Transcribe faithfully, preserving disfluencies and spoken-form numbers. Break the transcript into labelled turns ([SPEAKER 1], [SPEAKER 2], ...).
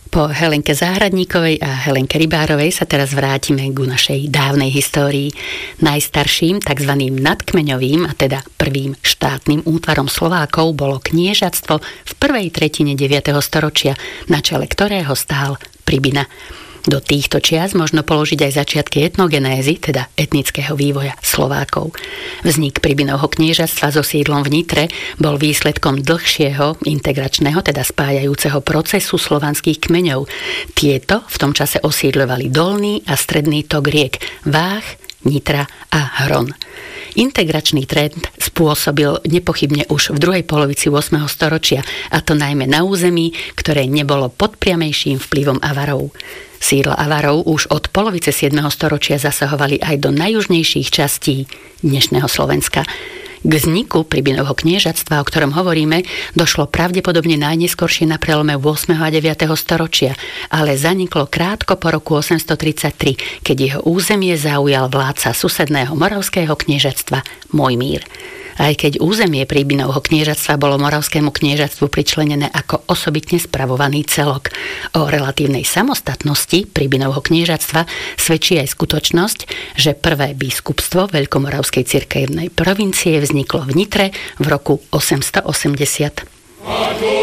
[SPEAKER 1] Po Helenke Záhradníkovej a Helenke Rybárovej sa teraz vrátime ku našej dávnej histórii. Najstarším, tzv. Nadkmeňovým, a teda prvým štátnym útvarom Slovákov bolo kniežatstvo v prvej tretine deviateho storočia, na čele ktorého stál Pribina. Do týchto čias možno položiť aj začiatky etnogenézy, teda etnického vývoja Slovákov. Vznik Pribinovho kniežatstva so sídlom v Nitre bol výsledkom dlhšieho integračného, teda spájajúceho procesu slovanských kmeňov. Tieto v tom čase osídľovali dolný a stredný tok riek Váh, Nitra a Hron. Integračný trend spôsobil nepochybne už v druhej polovici ôsmeho storočia, a to najmä na území, ktoré nebolo pod priamejším vplyvom Avarov. Sídla Avarov už od polovice siedmeho storočia zasahovali aj do najjužnejších častí dnešného Slovenska. K vzniku Pribinovho kniežatstva, o ktorom hovoríme, došlo pravdepodobne najneskoršie na prelome ôsmeho a deviateho storočia, ale zaniklo krátko po roku osemstotridsaťtri, keď jeho územie zaujal vládca susedného moravského kniežatstva Mojmír. Aj keď územie Pribinovho kniežatstva bolo moravskému kniežatstvu pričlenené ako osobitne spravovaný celok. O relatívnej samostatnosti Pribinovho kniežatstva svedčí aj skutočnosť, že prvé biskupstvo Veľkomoravskej cirkevnej provincie vzniklo v Nitre v roku osemstoosemdesiat.